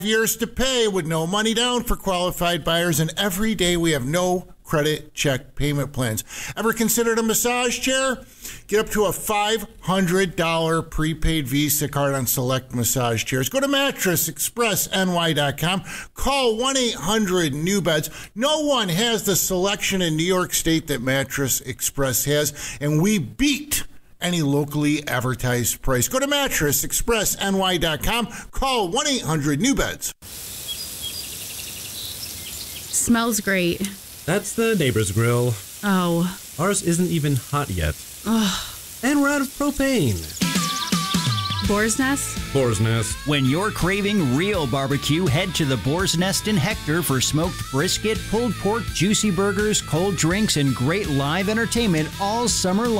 years to pay with no money down for qualified buyers, and every day we have no credit check payment plans. Ever considered a massage chair? Get up to a $500 prepaid Visa card on select massage chairs. Go to MattressExpressNY.com. Call 1-800-NEW-BEDS. No one has the selection in New York State that Mattress Express has, and we beat any locally advertised price. Go to MattressExpressNY.com. Call 1-800-NEW-BEDS. Smells great. That's the neighbor's grill. Oh. Ours isn't even hot yet. Ugh. And we're out of propane. Boar's Nest? Boar's Nest. When you're craving real barbecue, head to the Boar's Nest in Hector for smoked brisket, pulled pork, juicy burgers, cold drinks, and great live entertainment all summer long.